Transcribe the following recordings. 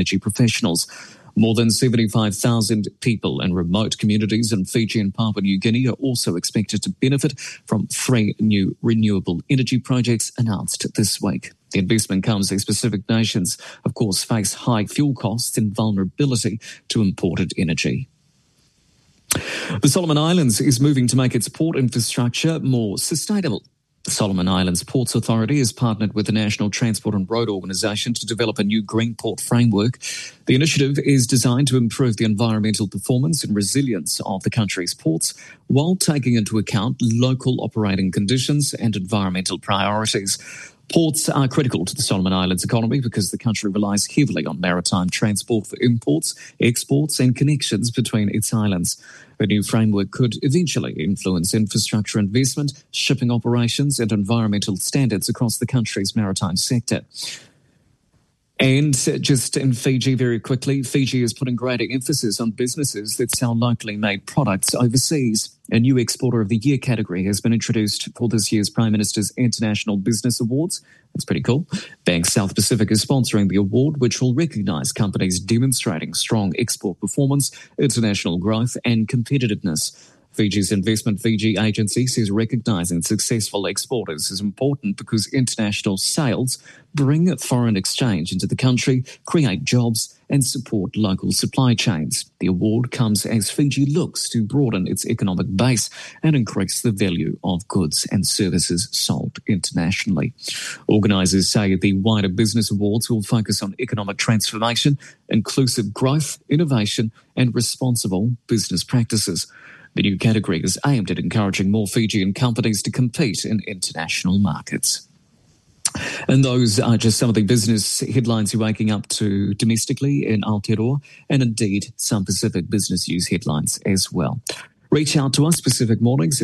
energy professionals. More than 75,000 people in remote communities in Fiji and Papua New Guinea are also expected to benefit from 3 new renewable energy projects announced this week. The investment comes as Pacific nations, of course, face high fuel costs and vulnerability to imported energy. The Solomon Islands is moving to make its port infrastructure more sustainable. The Solomon Islands Ports Authority has partnered with the National Transport and Road Organisation to develop a new green port framework. The initiative is designed to improve the environmental performance and resilience of the country's ports while taking into account local operating conditions and environmental priorities. Ports are critical to the Solomon Islands economy because the country relies heavily on maritime transport for imports, exports and connections between its islands. The new framework could eventually influence infrastructure investment, shipping operations and environmental standards across the country's maritime sector. And just in Fiji very quickly, Fiji is putting greater emphasis on businesses that sell locally made products overseas. A new Exporter of the Year category has been introduced for this year's Prime Minister's International Business Awards. That's pretty cool. Bank South Pacific is sponsoring the award, which will recognise companies demonstrating strong export performance, international growth and competitiveness. Fiji's Investment Fiji agency says recognising successful exporters is important because international sales bring foreign exchange into the country, create jobs and support local supply chains. The award comes as Fiji looks to broaden its economic base and increase the value of goods and services sold internationally. Organisers say the wider business awards will focus on economic transformation, inclusive growth, innovation and responsible business practices. The new category is aimed at encouraging more Fijian companies to compete in international markets. And those are just some of the business headlines you're waking up to domestically in Aotearoa, and indeed some Pacific business news headlines as well. Reach out to us, Pacific Mornings at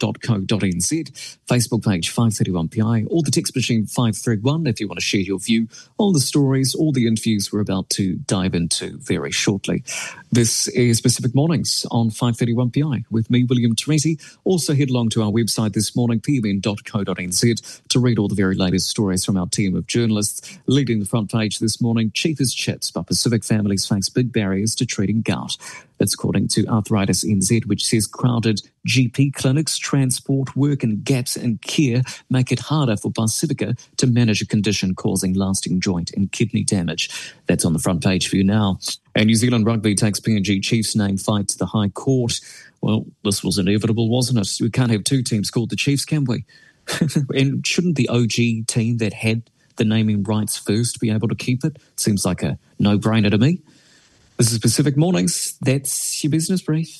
pmn.co.nz, Facebook page 531PI, or the text machine 531 if you want to share your view on the stories or the interviews we're about to dive into very shortly. This is Pacific Mornings on 531PI with me, William Teresi. Also head along to our website this morning, pmn.co.nz, to read all the very latest stories from our team of journalists. Leading the front page this morning, Chiefest Chips, but Pacific families face big barriers to treating gout. That's according to Arthritis NZ, which says crowded GP clinics, transport, work and gaps in care make it harder for Pacifica to manage a condition causing lasting joint and kidney damage. That's on the front page for you now. And New Zealand Rugby takes PNG Chiefs name fight to the High Court. Well, this was inevitable, wasn't it? We can't have two teams called the Chiefs, can we? And shouldn't the OG team that had the naming rights first be able to keep it? Seems like a no-brainer to me. This is Pacific Mornings. That's your business brief.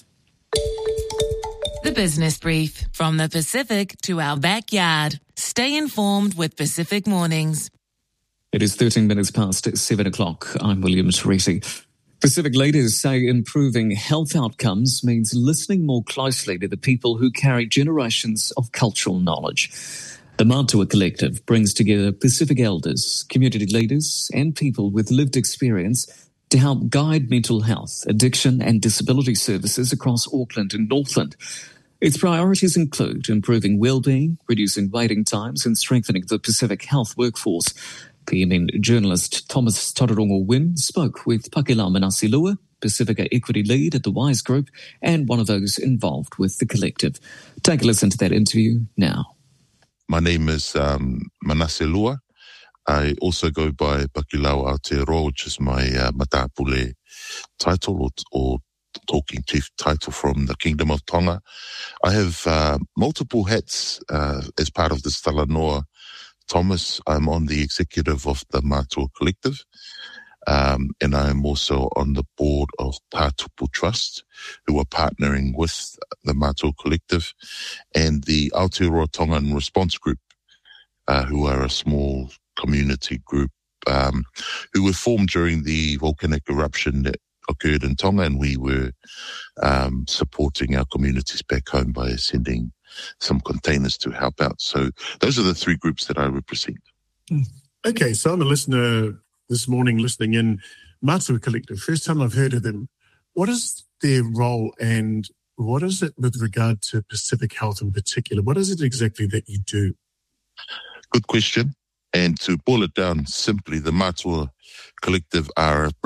The Business Brief. From the Pacific to our backyard. Stay informed with Pacific Mornings. It is 13 minutes past 7 o'clock. I'm William Teresi. Pacific leaders say improving health outcomes means listening more closely to the people who carry generations of cultural knowledge. The Matua Collective brings together Pacific elders, community leaders and people with lived experience to help guide mental health, addiction and disability services across Auckland and Northland. Its priorities include improving well-being, reducing waiting times and strengthening the Pacific health workforce. PMN journalist Thomas Tararongo-Wynne spoke with Pakila Manasilua, Pacifica Equity Lead at the WISE Group and one of those involved with the collective. Take a listen to that interview now. My name is Manasilua. I also go by Pakilau Aotearoa, which is my Matapule title or talking chief title from the Kingdom of Tonga. I have multiple hats as part of the Talanoa Thomas. I'm on the executive of the Matua Collective, and I am also on the board of Tātupu Trust, who are partnering with the Matua Collective and the Aotearoa Tongan Response Group, who are a small community group who were formed during the volcanic eruption that occurred in Tonga, and we were supporting our communities back home by sending some containers to help out. So those are the three groups that I represent. Okay, so I'm a listener this morning listening in. Matua Collective, first time I've heard of them. What is their role and what is it with regard to Pacific Health in particular? What is it exactly that you do? Good question. And to boil it down simply, the Matua Collective are